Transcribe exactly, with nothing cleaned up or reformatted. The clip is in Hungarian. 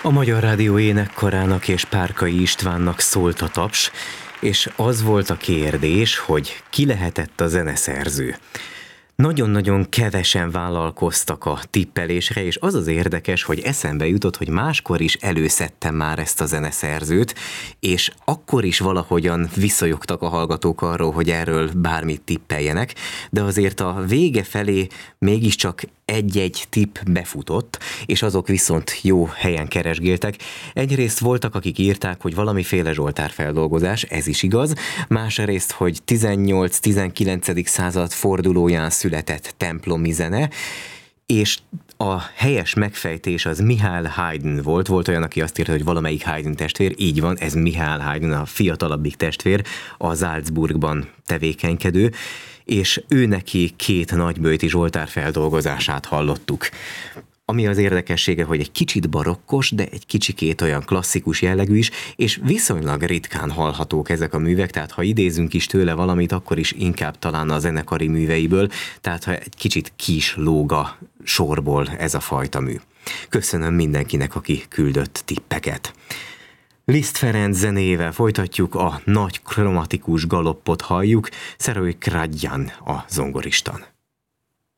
A Magyar Rádió énekkarának és Párkai Istvánnak szólt a taps, és az volt a kérdés, hogy ki lehetett a zeneszerző. Nagyon-nagyon kevesen vállalkoztak a tippelésre, és az az érdekes, hogy eszembe jutott, hogy máskor is előszedtem már ezt a zeneszerzőt, és akkor is valahogyan visszajogtak a hallgatók arról, hogy erről bármit tippeljenek, de azért a vége felé mégiscsak egy-egy tipp befutott, és azok viszont jó helyen keresgéltek. Egyrészt voltak, akik írták, hogy valamiféle Zsoltár feldolgozás, ez is igaz, másrészt, hogy tizennyolc-tizenkilencedik század fordulóján született templomi zene, és a helyes megfejtés az Mihály Haydn volt. Volt olyan, aki azt írta, hogy valamelyik Haydn testvér, így van, ez Mihály Haydn, a fiatalabbik testvér, a Salzburgban tevékenykedő, és ő neki két nagyböjti Zsoltár feldolgozását hallottuk. Ami az érdekessége, hogy egy kicsit barokkos, de egy kicsikét olyan klasszikus jellegű is, és viszonylag ritkán hallhatók ezek a művek, tehát ha idézünk is tőle valamit, akkor is inkább talán a zenekari műveiből, tehát ha egy kicsit ki is lóg a sorból ez a fajta mű. Köszönöm mindenkinek, aki küldött tippeket. Liszt Ferenc zenével folytatjuk, a nagy kromatikus galoppot halljuk, Szeroly Kradjan a zongoristan.